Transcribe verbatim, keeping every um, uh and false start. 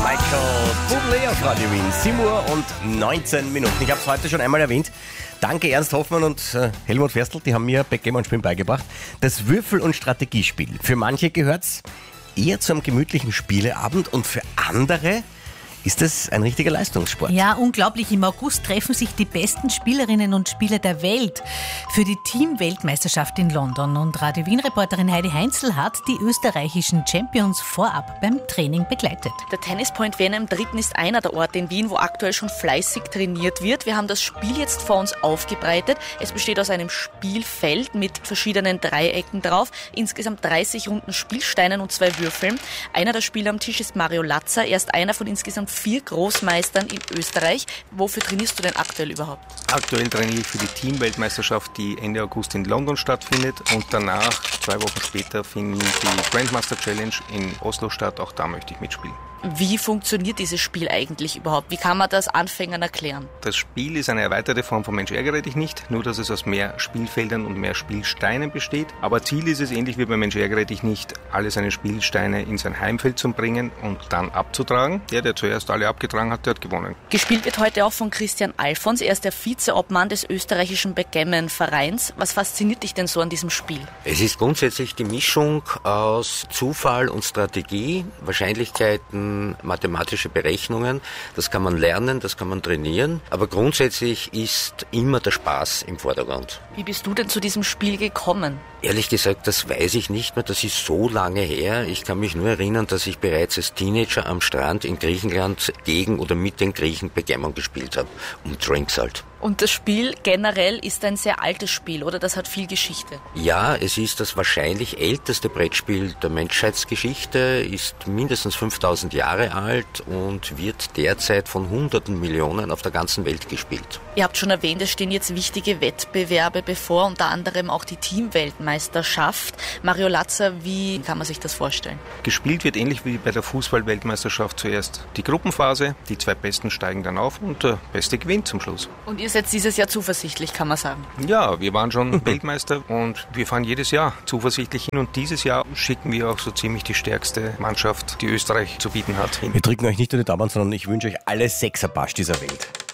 Michael Bublé auf Radio Wien. sieben Uhr und neunzehn Minuten. Ich habe es heute schon einmal erwähnt. Danke Ernst Hoffmann und äh, Helmut Ferstl, die haben mir Backgammon-Spielen beigebracht. Das Würfel- und Strategiespiel. Für manche gehört es eher zu einem gemütlichen Spieleabend und für andere ist es ein richtiger Leistungssport. Ja, unglaublich. Im August treffen sich die besten Spielerinnen und Spieler der Welt für die Team-Weltmeisterschaft in London. Und Radio Wien-Reporterin Heidi Heinzel hat die österreichischen Champions vorab beim Training begleitet. Der Tennispoint Vienna im Dritten ist einer der Orte in Wien, wo aktuell schon fleißig trainiert wird. Wir haben das Spiel jetzt vor uns aufgebreitet. Es besteht aus einem Spielfeld mit verschiedenen Dreiecken drauf, insgesamt dreißig runden Spielsteinen und zwei Würfeln. Einer der Spieler am Tisch ist Mario Latzer. Er ist einer von insgesamt vier Großmeistern in Österreich. Wofür trainierst du denn aktuell überhaupt? Aktuell trainiere ich für die Team-Weltmeisterschaft, die Ende August in London stattfindet, und danach, zwei Wochen später, findet die Grandmaster Challenge in Oslo statt. Auch da möchte ich mitspielen. Wie funktioniert dieses Spiel eigentlich überhaupt? Wie kann man das Anfängern erklären? Das Spiel ist eine erweiterte Form von Mensch ärgere dich nicht, nur dass es aus mehr Spielfeldern und mehr Spielsteinen besteht. Aber Ziel ist es, ähnlich wie bei Mensch ärgere dich nicht, alle seine Spielsteine in sein Heimfeld zu bringen und dann abzutragen. Der, der zuerst alle abgetragen hat, der hat gewonnen. Gespielt wird heute auch von Christian Alfons. Er ist der Vizeobmann des österreichischen Backgammon-Vereins. Was fasziniert dich denn so an diesem Spiel? Es ist grundsätzlich die Mischung aus Zufall und Strategie, Wahrscheinlichkeiten, mathematische Berechnungen. Das kann man lernen, das kann man trainieren. Aber grundsätzlich ist immer der Spaß im Vordergrund. Wie bist du denn zu diesem Spiel gekommen? Ehrlich gesagt, das weiß ich nicht mehr. Das ist so lange her. Ich kann mich nur erinnern, dass ich bereits als Teenager am Strand in Griechenland gegen oder mit den Griechen Backgammon gespielt habe. Und Drinks halt. Und das Spiel generell ist ein sehr altes Spiel, oder? Das hat viel Geschichte. Ja, es ist das wahrscheinlich älteste Brettspiel der Menschheitsgeschichte, ist mindestens fünftausend Jahre alt und wird derzeit von hunderten Millionen auf der ganzen Welt gespielt. Ihr habt schon erwähnt, es stehen jetzt wichtige Wettbewerbe bevor, unter anderem auch die Teamweltmeisterschaft. Mario Latzer, wie kann man sich das vorstellen? Gespielt wird ähnlich wie bei der Fußball-Weltmeisterschaft zuerst die Gruppenphase, die zwei Besten steigen dann auf und der Beste gewinnt zum Schluss. Und ihr seid dieses Jahr zuversichtlich, kann man sagen? Ja, wir waren schon Weltmeister und wir fahren jedes Jahr zuversichtlich hin, und dieses Jahr schicken wir auch so ziemlich die stärkste Mannschaft, die Österreich zu bieten hat, hin. Wir drücken euch nicht nur die Daumen, sondern ich wünsche euch alle Sechserpasch dieser Welt.